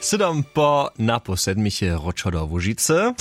Sydom po naposedmiche Ročodo Łužice.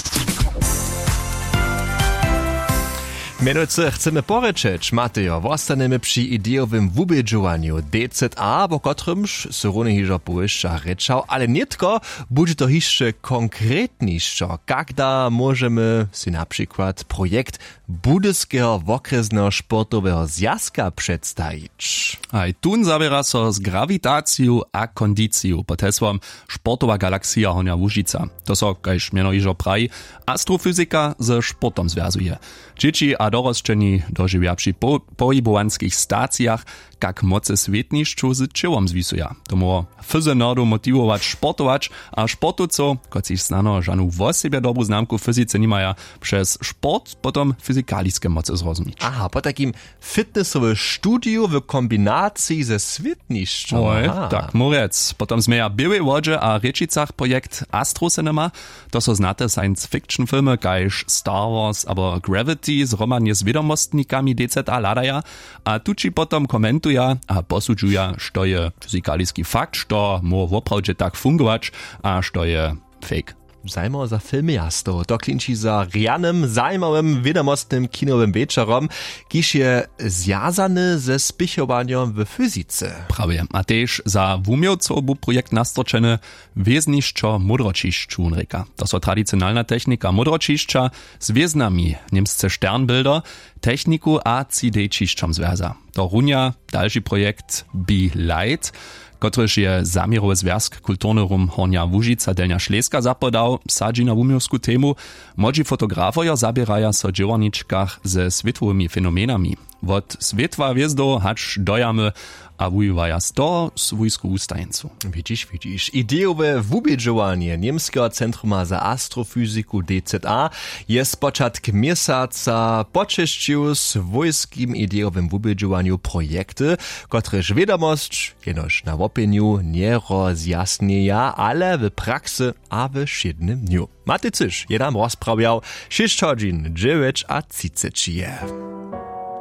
Mianujúce chceme porečeć, Matejo, wostanemy przy ideowym wubědžowaniu DZA, po kotrymž se rune hižo powyższa rečał, ale nitko bude to jeszcze konkretniejszo. Kada możemy si na przykład projekt Budyskiego Wokreznego Sportowego Zjazka przedstawić. A i tun zabiera so z grawitacją a kondycją pod hesłom Sportowa Galaxia Hornia Łužica. To so, kajż miano hižo praji, astrofyzyka ze sportom związuje. Dzieci a dorosčení doživia przy pohybowanskich stacjach, jak moce svetnišću z čilom zvisuja. To môže fyzionerdu motivować sportować, a sportovcov, kociž znano žanu vo sebe dobrú známku fyzice nemaja, przez sport potom fyzikaliske moce zrozumieć. Aha, po takim fitnessowym studiu w kombinacji ze svetnišćom. Oj, tak morec. Potom sme ja Białej Wodzie a Rečicach projekt Astrocinema. To so znate science fiction filmy, kajž Star Wars, aber Gravity zromadnie z wiadomostnikami DZA ladaja, a tuči potom komentuja a posudžuja, što je fyzikaliski fakt, što môže woprawdźe tak fungować, a što je fake. Zajmo za filmy jasto. To klinči za rianym, zajmowym, wiadomostnym kinowym wieczorom, kiż je zjazany ze spichowaniem w fyzice. Prawie. A też za wumiowcov bu projekt nastročeny wieżnišćo modročišću reka. To so tradicjonalna technika modročišća z wieznami, niemsce Sternbilder, techniku a CD-čišćom związa. To runia dalszy projekt Be Light, kotryż je zamierowy związk kulturny rum Hornia Łužica Delnia Šleska zapodał, sadzi na wumiowsku temu, modzi fotografoja zabieraja so dziełaniczkach ze światowymi fenomenami. Wot światła wjezdo hacz dojamy, a wujowaja sto swójsku ustajeńcu. Widzisz. Ideowe wubědžovanie Niemskiego Centruma za Astrofizyku DZA je z początku miesiąca počešćił z wojskim ideowym wubědžovaniu projekty, kotrež wiadomość jenoż na wopeniu nie rozjasnieja, ale w praksy a w szydnym dniu. Maty cyż, je nam rozprawiał 6 godzin 9 a 30 je.